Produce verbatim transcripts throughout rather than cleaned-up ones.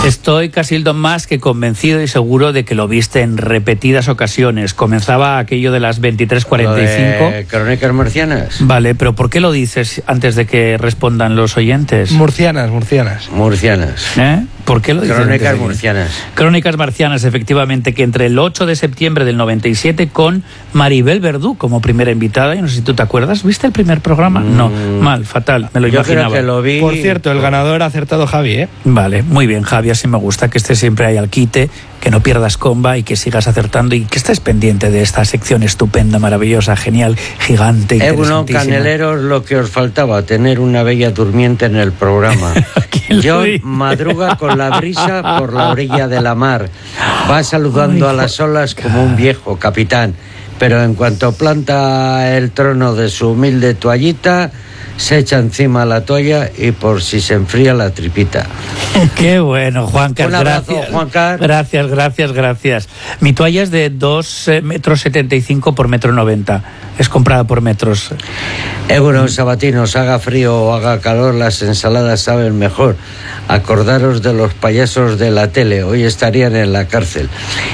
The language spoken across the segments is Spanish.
Estoy, Casildo, más que convencido y seguro de que lo viste en repetidas ocasiones. Comenzaba aquello de las veintitrés cuarenta y cinco. ¿Lo de Crónicas Murcianas? Vale, pero ¿por qué lo dices antes de que respondan los oyentes? Murcianas, murcianas. Murcianas. ¿Eh? ¿Por qué lo dices? Crónicas Murcianas. Crónicas Marcianas, efectivamente, que entre el ocho de septiembre del noventa y siete con Maribel Verdú como primera invitada, y no sé si tú te acuerdas, ¿viste el primer programa? Mm. No, mal, fatal, me lo Yo imaginaba. creo que lo vi. Por cierto, el ganador ha acertado Javi, ¿eh? Vale, muy bien, Javi, así me gusta que estés siempre ahí al quite, que no pierdas comba y que sigas acertando y que estés pendiente de esta sección estupenda, maravillosa, genial, gigante, Eh, bueno, interesantísima. caneleros, lo que os faltaba, tener una bella durmiente en el programa. Yo madruga con la brisa por la orilla de la mar, va saludando Ay, a las olas como un viejo capitán, pero en cuanto planta el trono de su humilde toallita, se echa encima la toalla y por si se enfría la tripita. Qué bueno, Juan Carlos. Un abrazo, gracias. Juan Carlos. Gracias, gracias, gracias. Mi toalla es de dos metros setenta y cinco por metro noventa. Es comprada por metros. Eh, bueno, sabatinos, haga frío o haga calor, las ensaladas saben mejor. Acordaros de los payasos de la tele, hoy estarían en la cárcel.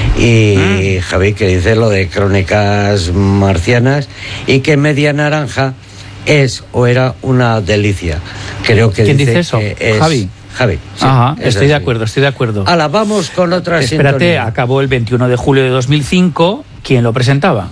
Y mm. Javi, que dice lo de Crónicas Marcianas, y que Media Naranja es o era una delicia. Creo que ¿Quién dice, dice eso? Que es Javi. Javi. Sí, Ajá, estoy así. de acuerdo, estoy de acuerdo. Ahora vamos con otra Espérate, sintonía. acabó el veintiuno de julio de dos mil cinco. ¿Quién lo presentaba?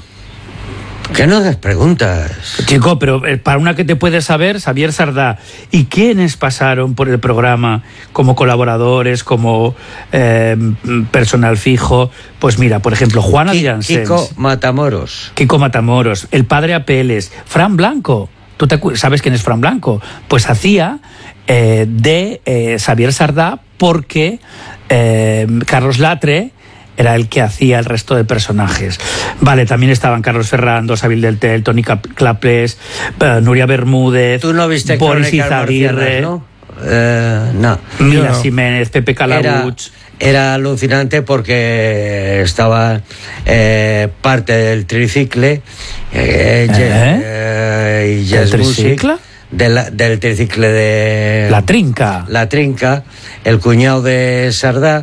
¿Qué no das preguntas? Chico, pero para una que te puedes saber, Xavier Sardá. ¿Y quiénes pasaron por el programa como colaboradores, como eh, personal fijo? Pues mira, por ejemplo, Juan Adrián Kiko Matamoros. Kiko Matamoros, el padre Apeles, Fran Blanco. ¿Tú te sabes quién es Fran Blanco? Pues hacía eh, de eh, Xavier Sardá porque eh, Carlos Latre era el que hacía el resto de personajes. Vale, también estaban Carlos Ferrando, Sabil del Tel, Toni Clapés, uh, Nuria Bermúdez, ¿Tú no viste Boris Crónicas Izaguirre, Marcianas, ¿no? Eh, no. Mila no. Jiménez, Pepe Calabuch. Era, era alucinante porque estaba eh, parte del tricicle eh, ¿Eh? y Jazz ¿Del Music, tricicle? de la, del tricicle de La Trinca. La Trinca, el cuñado de Sardá.